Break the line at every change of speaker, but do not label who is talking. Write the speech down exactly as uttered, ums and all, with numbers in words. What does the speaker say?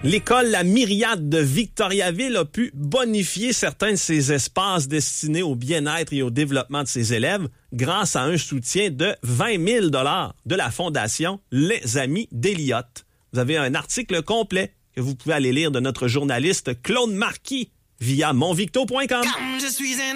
L'école La Myriade de Victoriaville a pu bonifier certains de ses espaces destinés au bien-être et au développement de ses élèves grâce à un soutien de vingt mille dollars de la Fondation Les Amis d'Eliott. Vous avez un article complet que vous pouvez aller lire de notre journaliste Claude Marquis via monvicto point com.